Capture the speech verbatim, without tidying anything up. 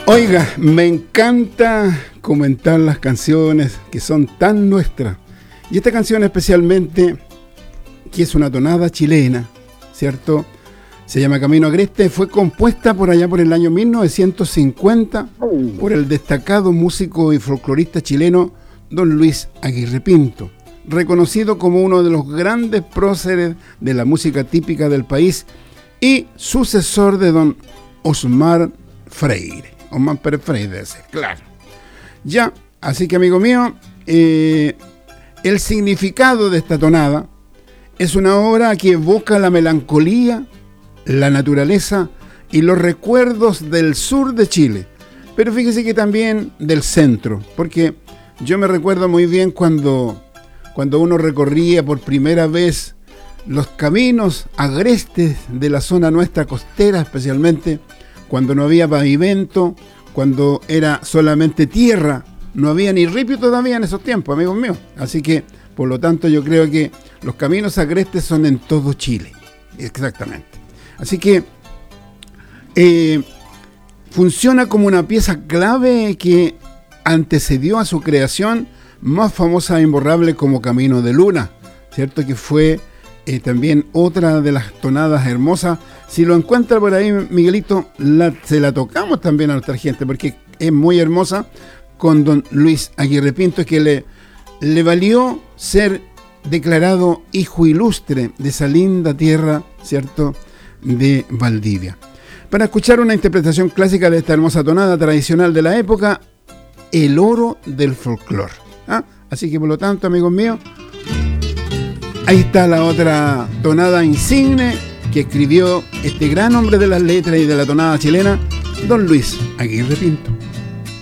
Oiga, me encanta comentar las canciones que son tan nuestras. Y esta canción especialmente, que es una tonada chilena, ¿cierto? Se llama Camino Agreste, fue compuesta por allá por el año mil novecientos cincuenta por el destacado músico y folclorista chileno don Luis Aguirre Pinto, reconocido como uno de los grandes próceres de la música típica del país y sucesor de don Osmar Freire. Osmar Pérez Freire, ese, claro. Ya, así que amigo mío, eh, el significado de esta tonada es una obra que evoca la melancolía, la naturaleza y los recuerdos del sur de Chile, pero fíjese que también del centro, porque yo me recuerdo muy bien cuando, cuando uno recorría por primera vez los caminos agrestes de la zona nuestra costera, especialmente cuando no había pavimento, cuando era solamente tierra, no había ni ripio todavía en esos tiempos, amigos míos. Así que, por lo tanto, yo creo que los caminos agrestes son en todo Chile, exactamente. Así que eh, funciona como una pieza clave que antecedió a su creación más famosa e imborrable como Camino de Luna, ¿cierto? Que fue eh, también otra de las tonadas hermosas. Si lo encuentra por ahí, Miguelito, la, se la tocamos también a nuestra gente, porque es muy hermosa, con don Luis Aguirre Pinto, que le, le valió ser declarado hijo ilustre de esa linda tierra, ¿cierto?, de Valdivia. Para escuchar una interpretación clásica de esta hermosa tonada tradicional de la época, el oro del folclore. ¿Ah? Así que, por lo tanto, amigos míos, ahí está la otra tonada insigne que escribió este gran hombre de las letras y de la tonada chilena, don Luis Aguirre Pinto.